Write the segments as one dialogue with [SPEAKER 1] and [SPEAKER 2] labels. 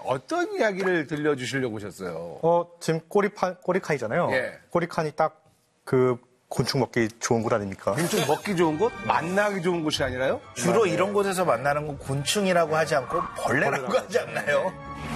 [SPEAKER 1] 어떤 이야기를 들려주시려고 오셨어요?
[SPEAKER 2] 지금 꼬리칸이잖아요.
[SPEAKER 1] 예.
[SPEAKER 2] 꼬리칸이 딱 그 곤충 먹기 좋은 곳 아닙니까?
[SPEAKER 1] 곤충 먹기 좋은 곳? 만나기 좋은 곳이 아니라요?
[SPEAKER 3] 주로 이런 곳에서 만나는 건 곤충이라고 하지 않고 벌레라고 하지 않나요?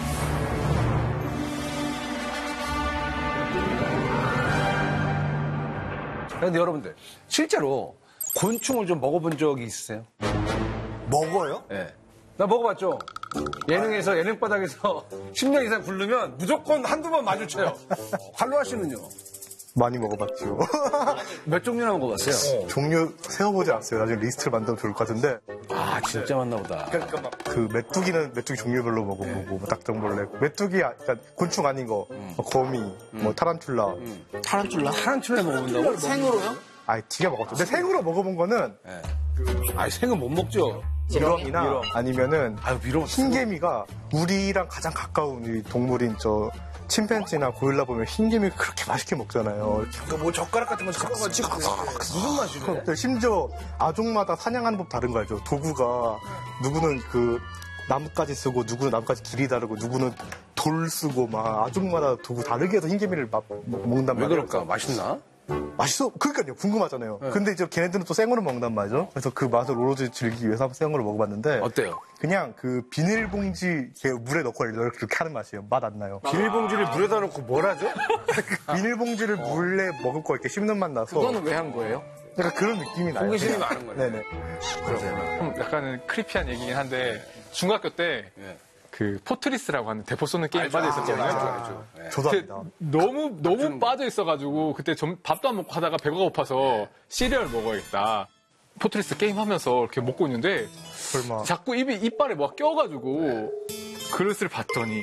[SPEAKER 1] 그런데 여러분들, 실제로 곤충을 좀 먹어본 적이 있으세요?
[SPEAKER 3] 먹어요?
[SPEAKER 1] 예. 나 먹어봤죠? 예능에서, 예능 바닥에서 10년 이상 굴르면 무조건 한두 번 마주쳐요. 할로아 씨는요?
[SPEAKER 2] 많이 먹어봤죠.
[SPEAKER 1] 몇 종류나 먹어봤어요?
[SPEAKER 2] 종류 세어보지 않았어요. 나중에 리스트를 만들면 좋을 것 같은데.
[SPEAKER 1] 아, 진짜 많나 보다.
[SPEAKER 2] 그러니까 막 그 메뚜기는 메뚜기 종류별로 먹어보고, 뭐 닭정벌레. 메뚜기, 그러니까 곤충 아닌 거, 뭐 거미, 뭐 타란툴라.
[SPEAKER 3] 타란툴라?
[SPEAKER 1] 타란툴라 먹어본다고?
[SPEAKER 3] 생으로요?
[SPEAKER 2] 아니, 튀겨 먹었죠. 근데 생으로 먹어본 거는
[SPEAKER 1] 예. 아니, 생은 못 먹죠.
[SPEAKER 2] 지렁이나 아니면은
[SPEAKER 1] 아유, 미럼.
[SPEAKER 2] 흰개미가 우리랑 가장 가까운 이 동물인 저 침팬지나 고릴라 보면 흰개미 그렇게 맛있게 먹잖아요.
[SPEAKER 3] 그러니까 뭐 젓가락 같은 거 섞어가지고
[SPEAKER 1] 무슨 맛이래?
[SPEAKER 2] 근데 심지어 아종마다 사냥하는 법 다른 거 알죠? 도구가 누구는 그 나뭇가지 쓰고 누구는 나뭇가지 길이 다르고 누구는 돌 쓰고 막 아종마다 도구 다르게 해서 흰개미를 먹는단
[SPEAKER 1] 왜
[SPEAKER 2] 말이에요.
[SPEAKER 1] 그럴까? 맛있나?
[SPEAKER 2] 맛있어. 그러니까요. 궁금하잖아요. 근데 이제 걔네들은 또 생으로 먹는단 말이죠. 그래서 그 맛을 오로지 즐기기 위해서 생으로 먹어봤는데
[SPEAKER 1] 어때요?
[SPEAKER 2] 그냥 그 비닐봉지 이렇게 물에 넣고 이렇게 하는 맛이에요. 맛 안 나요.
[SPEAKER 1] 비닐봉지를 물에다 놓고 뭘 하죠?
[SPEAKER 2] 비닐봉지를 물에 먹을 거 이렇게 씹는 맛 나서
[SPEAKER 4] 그거는 왜 한 거예요?
[SPEAKER 2] 약간 그런 느낌이 나요.
[SPEAKER 1] 호기심이 많은 거네.
[SPEAKER 2] 네네.
[SPEAKER 5] 약간은 크리피한 얘기긴 한데 중학교 때
[SPEAKER 1] 예.
[SPEAKER 5] 그 포트리스라고 하는 대포 쏘는 게임 빠져 있었거든요.
[SPEAKER 1] 알죠. 예.
[SPEAKER 2] 저도
[SPEAKER 5] 그때
[SPEAKER 2] 압니다.
[SPEAKER 5] 너무 빠져 있어가지고 그때 밥도 안 먹고 하다가 배가 고파서 시리얼 먹어야겠다. 포트리스 게임 하면서 이렇게 먹고 있는데
[SPEAKER 2] 설마.
[SPEAKER 5] 자꾸 이빨에 뭐가 껴가지고 그릇을 봤더니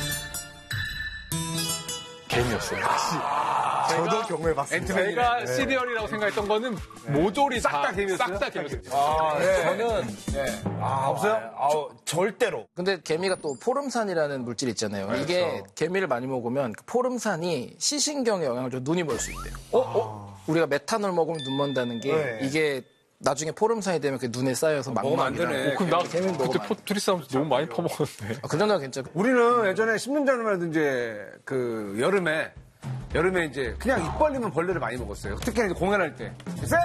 [SPEAKER 5] 개미였어요.
[SPEAKER 2] 저도 경험해 봤습니다.
[SPEAKER 5] 제가 시리얼이라고 생각했던 거는 모조리
[SPEAKER 1] 싹다 개미였어요?
[SPEAKER 5] 싹 다 개미였어요.
[SPEAKER 4] 저는
[SPEAKER 1] 없어요?
[SPEAKER 3] 절대로.
[SPEAKER 4] 근데 개미가 또 포름산이라는 물질 있잖아요. 이게 개미를 많이 먹으면 그 포름산이 시신경에 영향을 줘 눈이 멀 수 있대요. 우리가 메탄올 먹으면 눈 먼다는 게
[SPEAKER 2] 네.
[SPEAKER 4] 이게 나중에 포름산이 되면 그 눈에 쌓여서
[SPEAKER 1] 먹으면 안
[SPEAKER 4] 망막이나
[SPEAKER 1] 되네.
[SPEAKER 5] 그럼 나
[SPEAKER 4] 개미 먹으면
[SPEAKER 5] 그때
[SPEAKER 4] 안 돼.
[SPEAKER 5] 포트리스 하면서 너무 많이 퍼먹었는데.
[SPEAKER 4] 그 정도는 괜찮고.
[SPEAKER 1] 우리는 예전에 10년 전에만 해도 이제 그 여름에 이제 그냥 입 벌리면 벌레를 많이 먹었어요. 특히 이제 공연할 때. 세요!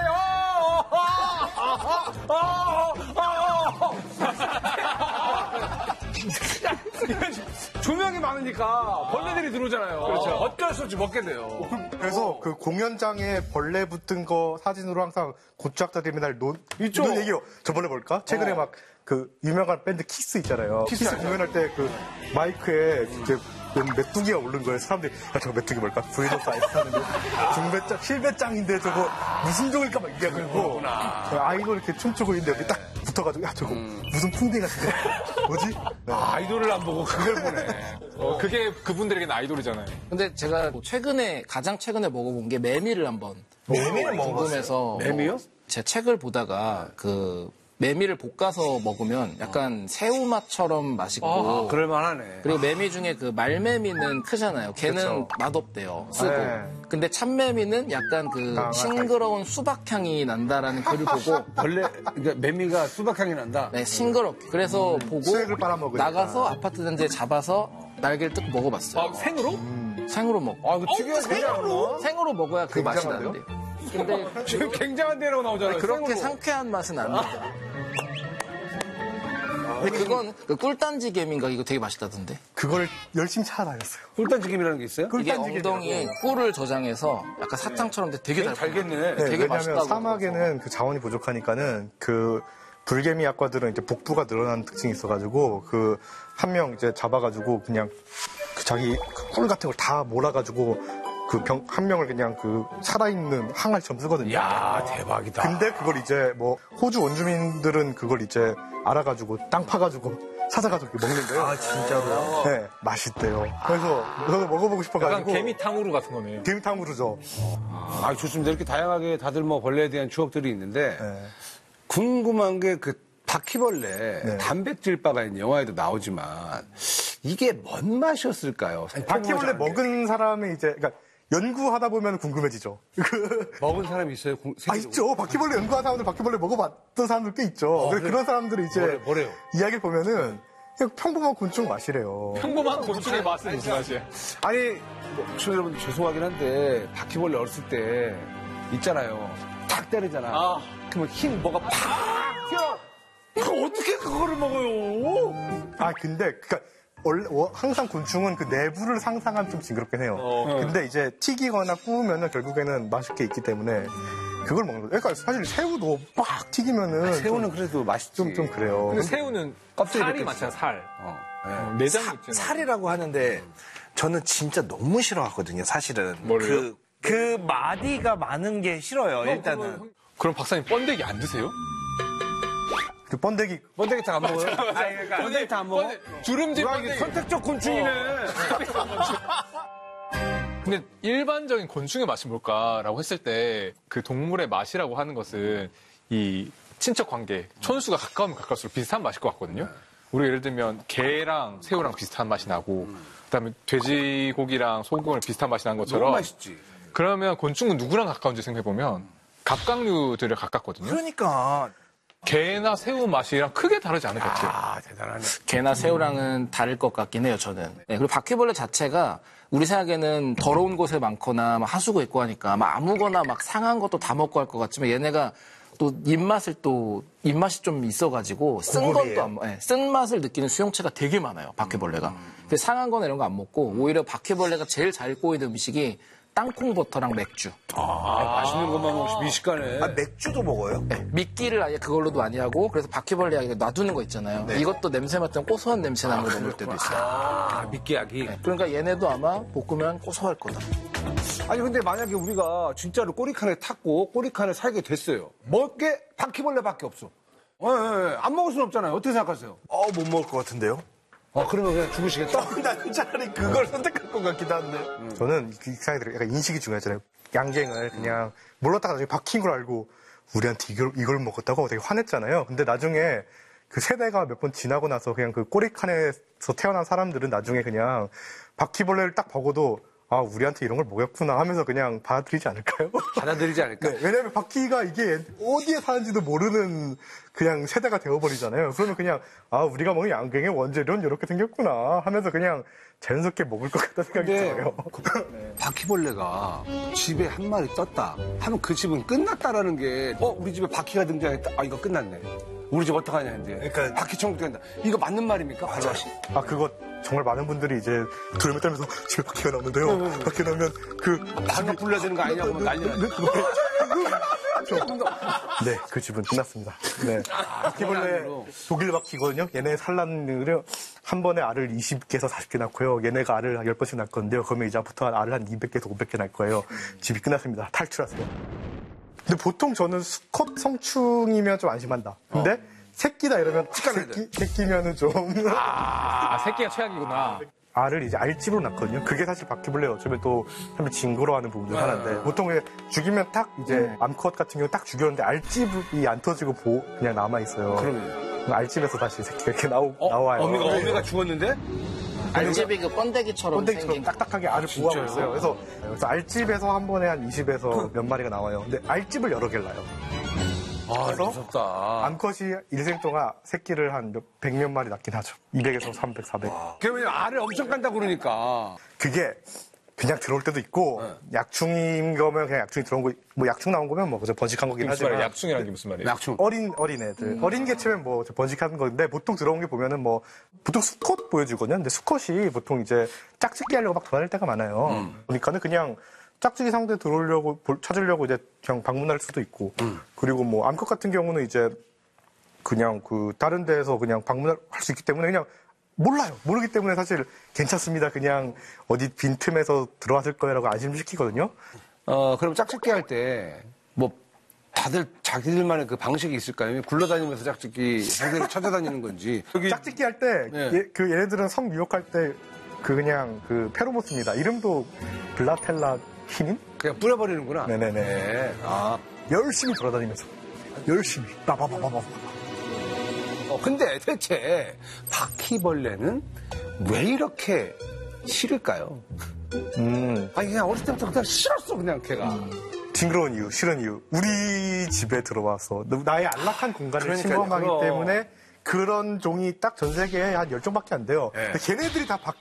[SPEAKER 1] 조명이 많으니까 벌레들이 들어오잖아요. 그렇죠. 어쩔 수 없이 먹게 돼요.
[SPEAKER 2] 그래서 그 공연장에 벌레 붙은 거 사진으로 항상 고추학자들이 맨날
[SPEAKER 1] 있죠?
[SPEAKER 2] 논 얘기요. 저 벌레 볼까? 최근에 막 그 유명한 밴드 키스 있잖아요. 키스
[SPEAKER 1] 알죠?
[SPEAKER 2] 공연할 때 그 마이크에 이제 메뚜기가 오른 거예요. 사람들이 야, 저거 메뚜기 뭘까? 브이로그 아이스 하는데 중배짱, 실배짱인데 저거 무슨 종일까 막 얘기하고 아이돌 이렇게 춤추고 있는데 여기 딱 붙어가지고 야 저거 무슨 풍뎅이 같은데 뭐지? 네.
[SPEAKER 1] 아이돌을 안 보고 그걸 보네.
[SPEAKER 5] 그게 그분들에게는 아이돌이잖아요.
[SPEAKER 4] 근데 제가 가장 최근에 먹어본 게 매미를 한번
[SPEAKER 3] 매미를
[SPEAKER 4] 궁금해서
[SPEAKER 1] 매미요?
[SPEAKER 4] 제 책을 보다가 그 매미를 볶아서 먹으면 약간 새우맛처럼 맛있고
[SPEAKER 1] 그럴만하네.
[SPEAKER 4] 그리고 매미 중에 그 말매미는 크잖아요. 걔는 맛없대요. 쓰고.
[SPEAKER 2] 네.
[SPEAKER 4] 근데 참매미는 약간 그 싱그러운 수박향이 난다라는 글을 보고
[SPEAKER 1] 그러니까 매미가 수박향이 난다.
[SPEAKER 4] 네, 싱그럽게. 그래서 보고
[SPEAKER 2] 수액을 빨아먹으니까.
[SPEAKER 4] 나가서 아파트 단지에 잡아서 날개를 뜯고 먹어봤어요.
[SPEAKER 5] 생으로?
[SPEAKER 4] 생으로 먹.
[SPEAKER 1] 이거 특이하지 않나?
[SPEAKER 4] 생으로 먹어야 그 맛이
[SPEAKER 2] 굉장한데요?
[SPEAKER 4] 나는데. 근데
[SPEAKER 1] 지금 굉장한 데라고 나오잖아요.
[SPEAKER 4] 그렇게
[SPEAKER 1] 생으로.
[SPEAKER 4] 상쾌한 맛은 안 나요. 근데 그건 그 꿀단지 개미인가 이거 되게 맛있다던데.
[SPEAKER 2] 그걸 열심히 찾아다녔어요.
[SPEAKER 1] 꿀단지김이라는 게 있어요?
[SPEAKER 4] 이게 엉덩이에 꿀을 저장해서 약간 사탕처럼 되게
[SPEAKER 1] 달겠네.
[SPEAKER 2] 네,
[SPEAKER 4] 되게
[SPEAKER 2] 왜냐하면
[SPEAKER 4] 맛있다고
[SPEAKER 2] 사막에는 그 자원이 부족하니까는 그 불개미 약과들은 이제 복부가 늘어나는 특징이 있어가지고 그 한 명 이제 잡아가지고 그냥 그 자기 꿀 같은 걸 다 몰아가지고 그 한 명을 그냥 그 살아있는 항아리처럼 쓰거든요.
[SPEAKER 1] 야 대박이다.
[SPEAKER 2] 근데 그걸 이제 뭐 호주 원주민들은 그걸 이제 알아가지고 땅 파가지고 찾아가지고 이렇게 먹는데요.
[SPEAKER 3] 아, 진짜로요?
[SPEAKER 2] 네, 맛있대요. 그래서 저도 먹어보고
[SPEAKER 5] 약간
[SPEAKER 2] 싶어가지고
[SPEAKER 5] 개미탕후루 같은 거네요.
[SPEAKER 2] 개미탕으로죠.
[SPEAKER 1] 좋습니다. 이렇게 다양하게 다들 뭐 벌레에 대한 추억들이 있는데
[SPEAKER 2] 네.
[SPEAKER 1] 궁금한 게 그 바퀴벌레
[SPEAKER 2] 네.
[SPEAKER 1] 단백질바가 있는 영화에도 나오지만 이게 뭔 맛이었을까요?
[SPEAKER 2] 바퀴벌레 먹은 사람이 이제 그러니까 연구하다 보면 궁금해지죠.
[SPEAKER 1] 먹은 사람이 있어요?
[SPEAKER 2] 있죠. 바퀴벌레 연구한 사람들 바퀴벌레 먹어봤던 사람들 꽤 있죠. 그래서 그런 사람들이 이제
[SPEAKER 1] 뭐래요?
[SPEAKER 2] 이야기를 보면은 그냥 평범한 곤충 맛이래요.
[SPEAKER 5] 평범한 곤충의 맛은 무슨 맛이야?
[SPEAKER 1] 아니, 뭐, 시청자 여러분 죄송하긴 한데, 바퀴벌레 어렸을 때, 있잖아요. 탁 때리잖아. 그러면 흰 뭐가 팍 튀어! 이거 어떻게 그거를 먹어요?
[SPEAKER 2] 근데, 원래 항상 곤충은 그 내부를 상상하면 좀 징그럽긴 해요. 근데 이제 튀기거나 구우면은 결국에는 맛있게 있기 때문에 그걸 먹는 거죠. 그러니까 사실 새우도 막 튀기면은.
[SPEAKER 1] 새우는 그래도 맛있지.
[SPEAKER 2] 좀 그래요.
[SPEAKER 5] 근데 새우는 살이 많잖아, 살. 내장 있잖아.
[SPEAKER 3] 살이라고 하는데 저는 진짜 너무 싫어하거든요, 사실은.
[SPEAKER 5] 뭐를요?
[SPEAKER 6] 그 마디가 많은 게 싫어요, 일단은.
[SPEAKER 5] 그럼 박사님 번데기 안 드세요?
[SPEAKER 2] 그 번데기
[SPEAKER 1] 번데기탕 안 먹어요? 번데기탕 안 먹어?
[SPEAKER 5] 주름진
[SPEAKER 1] 와, 이게
[SPEAKER 5] 번데기.
[SPEAKER 1] 선택적 곤충이네.
[SPEAKER 5] 근데 일반적인 곤충의 맛이 뭘까라고 했을 때 그 동물의 맛이라고 하는 것은 이 친척 관계, 촌수가 가까우면 가까울수록 비슷한 맛일 것 같거든요. 우리가 예를 들면 개랑 새우랑 비슷한 맛이 나고 그다음에 돼지고기랑 소고기랑 비슷한 맛이 나는 것처럼
[SPEAKER 1] 너무 맛있지.
[SPEAKER 5] 그러면 곤충은 누구랑 가까운지 생각해보면 갑각류들에 가깝거든요.
[SPEAKER 3] 그러니까.
[SPEAKER 5] 개나 새우 맛이랑 크게 다르지 않을 것 같아요.
[SPEAKER 1] 아, 대단하네.
[SPEAKER 4] 개나 새우랑은 다를 것 같긴 해요, 저는. 네, 그리고 바퀴벌레 자체가 우리 생각에는 더러운 곳에 많거나 막 하수구 있고 하니까 막 아무거나 막 상한 것도 다 먹고 할 것 같지만 얘네가 또 입맛이 좀 있어가지고 쓴 맛을 느끼는 수용체가 되게 많아요, 바퀴벌레가. 그래서 상한 거나 이런 거 안 먹고 오히려 바퀴벌레가 제일 잘 꼬이는 음식이 땅콩 버터랑 맥주.
[SPEAKER 1] 맛있는 것만 먹으시 미식가네.
[SPEAKER 3] 맥주도 먹어요?
[SPEAKER 4] 네, 미끼를 아예 그걸로도 많이 하고 그래서 바퀴벌레 약에 놔두는 거 있잖아요. 이것도 냄새 맡으면 고소한 냄새 나는 거 먹을 때도 있어요.
[SPEAKER 1] 미끼약이.
[SPEAKER 4] 그러니까 얘네도 아마 볶으면 고소할 거다.
[SPEAKER 1] 아니 근데 만약에 우리가 진짜로 꼬리칸에 탔고 꼬리칸에 살게 됐어요. 먹을 게 바퀴벌레밖에 없어. 안 먹을 수는 없잖아요. 어떻게 생각하세요?
[SPEAKER 3] 못 먹을 것 같은데요?
[SPEAKER 1] 그러면 그냥 죽으시겠다.
[SPEAKER 3] 나는 차라리 그걸 선택할 것 같기도 한데.
[SPEAKER 2] 저는 그 이상하게 약간 인식이 중요하잖아요. 양갱을 그냥 몰랐다가 나중에 박힌 걸 알고 우리한테 이걸 먹었다고 되게 화냈잖아요. 근데 나중에 그 세대가 몇 번 지나고 나서 그냥 그 꼬리칸에서 태어난 사람들은 나중에 그냥 바퀴벌레를 딱 먹어도 우리한테 이런 걸 먹였구나 하면서 그냥 받아들이지 않을까요?
[SPEAKER 1] 받아들이지 않을까?
[SPEAKER 2] 네, 왜냐면 바퀴가 이게 어디에 사는지도 모르는 그냥 세대가 되어버리잖아요. 그러면 그냥 우리가 먹는 양갱의 원재료는 이렇게 생겼구나 하면서 그냥 자연스럽게 먹을 것 같다는 생각이 들어요.
[SPEAKER 1] 바퀴벌레가 집에 한 마리 떴다 하면 그 집은 끝났다라는 게 우리 집에 바퀴가 등장했다. 이거 끝났네. 우리 집 어떡하냐 이제. 그러니까 바퀴 천국된다. 이거 맞는 말입니까? 맞아.
[SPEAKER 2] 그거 정말 많은 분들이 이제 두려움에 떨면서 집에 바퀴가 나오는데요. 바퀴가 나오면
[SPEAKER 1] 방역 불러야 되는 거 아니냐고 난리 나죠.
[SPEAKER 2] 네, 그 집은 끝났습니다. 네. 바퀴벌레 독일 바퀴거든요. 얘네 산란율은 한 번에 알을 20개에서 40개 낳고요. 얘네가 알을 10번씩 낳을 건데요. 그러면 이제부터 알을 한 200개에서 500개 낳을 거예요. 집이 끝났습니다. 탈출하세요. 근데 보통 저는 수컷 성충이면 좀 안심한다. 근데 새끼다 이러면 새끼면은 좀
[SPEAKER 5] 새끼가 최악이구나.
[SPEAKER 2] 알을 이제 알집으로 낳거든요. 그게 사실 바퀴벌레 어쩌면 또 참 징그러워하는 부분 중 하나인데 보통 죽이면 딱 이제 암컷 같은 경우 딱 죽였는데 알집이 안 터지고 그냥 남아 있어요.
[SPEAKER 1] 그러면
[SPEAKER 2] 알집에서 다시 새끼가 이렇게 나와요.
[SPEAKER 1] 어미가 죽었는데?
[SPEAKER 4] 알집이 그 번데기처럼 생긴
[SPEAKER 2] 딱딱하게 알을 보호하고 있어요. 그래서 알집에서 한 번에 한 20에서 몇 마리가 나와요. 근데 알집을 여러 개를 낳아요. 그래서
[SPEAKER 1] 무섭다.
[SPEAKER 2] 암컷이 일생 동안 새끼를 한 100몇 마리 낳긴 하죠. 200에서 300, 400.
[SPEAKER 1] 그러면 알을 엄청 깐다고 그러니까.
[SPEAKER 2] 그게 그냥 들어올 때도 있고 약충인 거면 그냥 약충이 들어온 거, 약충 나온 거면 그저 번식한 거긴
[SPEAKER 5] 무슨 말이야?
[SPEAKER 2] 하지만
[SPEAKER 5] 약충이라는 게 무슨 말이에요?
[SPEAKER 1] 약충.
[SPEAKER 2] 어린 애들 어린 개체면 번식하는 건데 보통 들어온 게 보면은 보통 수컷 보여주거든요. 근데 수컷이 보통 이제 짝짓기 하려고 막 돌아다닐 때가 많아요. 그러니까는 그냥 짝짓기 상대 들어오려고 찾으려고 이제 그냥 방문할 수도 있고 그리고 암컷 같은 경우는 이제 그냥 다른 데에서 그냥 방문할 수 있기 때문에 그냥 모르기 때문에 사실 괜찮습니다. 그냥 어디 빈틈에서 들어왔을 거라고 안심시키거든요.
[SPEAKER 1] 그럼 짝짓기 할 때 다들 자기들만의 그 방식이 있을까요? 굴러다니면서 짝짓기 상대를 찾아다니는 건지.
[SPEAKER 2] 짝짓기 할 때 얘네들은 성 유혹할 때 그냥 페로몬스입니다. 이름도 블라텔라 히닌?
[SPEAKER 1] 그냥 뿌려버리는구나.
[SPEAKER 2] 네네네.
[SPEAKER 1] 네.
[SPEAKER 2] 열심히 돌아다니면서 열심히 빠바바바바.
[SPEAKER 1] 근데 대체 바퀴벌레는 왜 이렇게 싫을까요? 그냥 어렸을 때부터 그냥 싫었어, 그냥 걔가.
[SPEAKER 2] 징그러운 이유, 싫은 이유. 우리 집에 들어와서 나의 안락한 공간을 침범하기 때문에 그런 종이 딱 전 세계에 한 10종밖에 안 돼요.
[SPEAKER 3] 네.
[SPEAKER 2] 근데 걔네들이 다